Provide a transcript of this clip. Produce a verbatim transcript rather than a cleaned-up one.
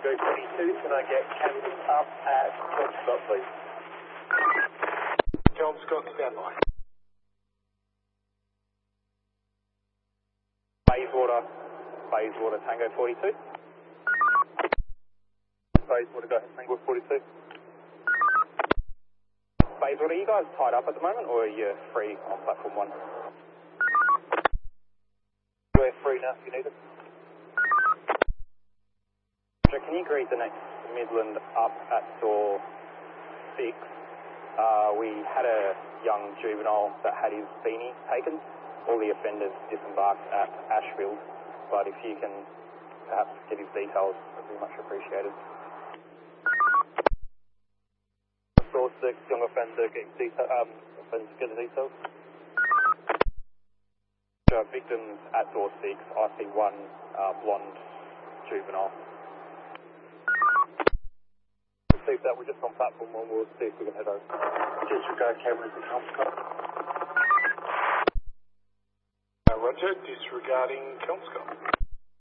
Tango forty-two, can I get Camden up at Kelmscott, please? Kelmscott, standby. Bayswater, Bayswater, Tango forty-two. Bayswater, go ahead, Tango forty-two. Bayswater, are you guys tied up at the moment, or are you free on platform one? We're free now if you need it. Can you greet the next Midland up at door six? Uh, we had a young juvenile that had his beanie taken. All the offenders disembarked at Ashfield, but if you can perhaps get his details, it would be much appreciated. Door six, young offender, get his detail, um, offender, get the details. So victims at door six, I see one uh, blonde juvenile. Receive that, we're just on platform one, we'll see if we can head over. Disregard cameras and Kelmscott. Uh, Roger, disregarding Kelmscott.